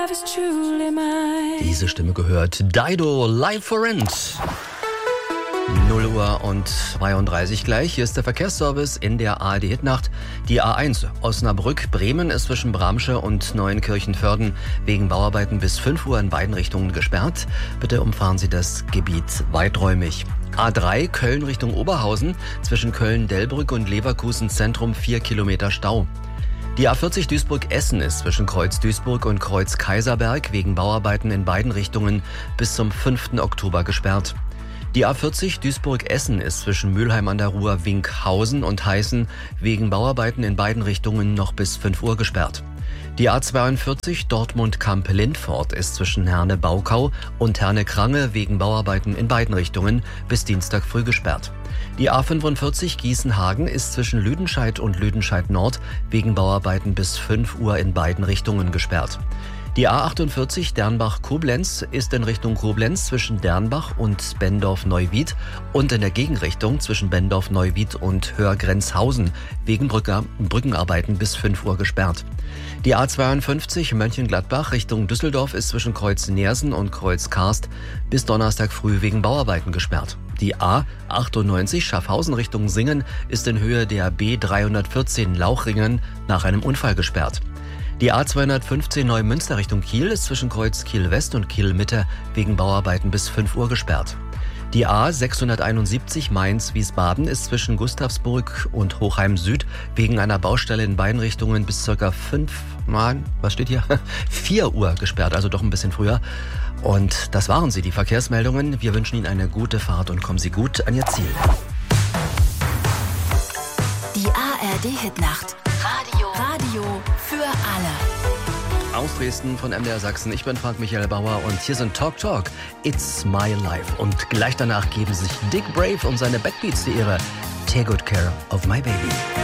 Diese Stimme gehört Dido, Live for Rent. 0 Uhr und 32 gleich. Hier ist der Verkehrsservice in der ARD-Hitnacht. Die A1 Osnabrück-Bremen ist zwischen Bramsche und Neuenkirchen-Vörden wegen Bauarbeiten bis 5 Uhr in beiden Richtungen gesperrt. Bitte umfahren Sie das Gebiet weiträumig. A3 Köln Richtung Oberhausen zwischen Köln-Delbrück und Leverkusen Zentrum 4 Kilometer Stau. Die A40 Duisburg-Essen ist zwischen Kreuz Duisburg und Kreuz Kaiserberg wegen Bauarbeiten in beiden Richtungen bis zum 5. Oktober gesperrt. Die A40 Duisburg-Essen ist zwischen Mülheim an der Ruhr, Winkhausen und Heißen wegen Bauarbeiten in beiden Richtungen noch bis 5 Uhr gesperrt. Die A42 Dortmund-Kamp-Lindfort ist zwischen Herne-Baukau und Herne-Krange wegen Bauarbeiten in beiden Richtungen bis Dienstag früh gesperrt. Die A45 Gießen-Hagen ist zwischen Lüdenscheid und Lüdenscheid-Nord wegen Bauarbeiten bis 5 Uhr in beiden Richtungen gesperrt. Die A48 Dernbach-Koblenz ist in Richtung Koblenz zwischen Dernbach und Bendorf-Neuwied und in der Gegenrichtung zwischen Bendorf-Neuwied und Hörgrenzhausen wegen Brückenarbeiten bis 5 Uhr gesperrt. Die A52 Mönchengladbach Richtung Düsseldorf ist zwischen Kreuz Neersen und Kreuz Karst bis Donnerstag früh wegen Bauarbeiten gesperrt. Die A98 Schaffhausen Richtung Singen ist in Höhe der B314 Lauchringen nach einem Unfall gesperrt. Die A215 Neumünster Richtung Kiel ist zwischen Kreuz Kiel-West und Kiel-Mitte wegen Bauarbeiten bis 5 Uhr gesperrt. Die A671 Mainz-Wiesbaden ist zwischen Gustavsburg und Hochheim Süd wegen einer Baustelle in beiden Richtungen bis ca. 4 Uhr gesperrt, also doch ein bisschen früher. Und das waren sie, die Verkehrsmeldungen. Wir wünschen Ihnen eine gute Fahrt und kommen Sie gut an Ihr Ziel. Die ARD-Hitnacht. Radio für alle. Aus Dresden von MDR Sachsen. Ich bin Frank Michael Bauer und hier sind Talk Talk. It's my life. Und gleich danach geben sich Dick Brave und seine Backbeats die Ehre. Take good care of my baby.